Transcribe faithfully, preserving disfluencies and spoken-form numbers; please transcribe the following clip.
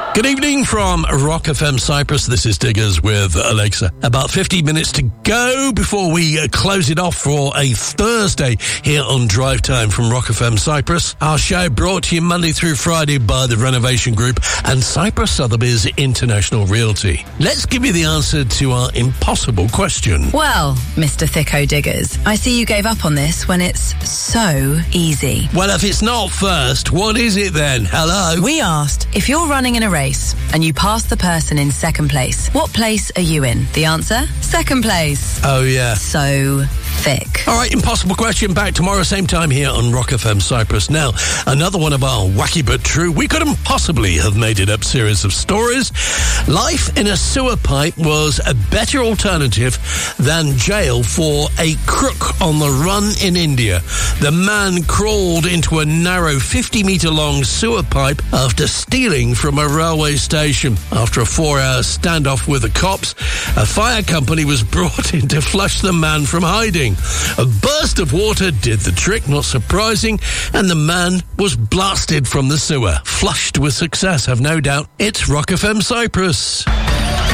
Good evening from Rock F M Cyprus. This is Diggers with Alexa. About fifteen minutes to go before we uh, close it off for a Thursday here on Drive Time from Rock F M Cyprus. Our show brought to you Monday through Friday by the Renovation Group and Cyprus Sotheby's International Realty. Let's give you the answer to our impossible question. Well, Mister Thicko Diggers, I see you gave up on this when it's so easy. Well, if it's not first, what is it then? Hello? We asked, if you're running in a race and you pass the person in second place, what place are you in? The answer? Second place. Oh, yeah. So thick. All right, impossible question back tomorrow, same time here on Rock F M Cyprus. Now, another one of our wacky but true, we couldn't possibly have made it up series of stories. Life in a sewer pipe was a better alternative than jail for a crook on the run in India. The man crawled into a narrow fifty metre long sewer pipe after stealing from a railway station. After a four-hour standoff with the cops, a fire company was brought in to flush the man from hiding. A burst of water did the trick, not surprising, and the man was blasted from the sewer. Flushed with success, have no doubt. It's Rock F M Cyprus.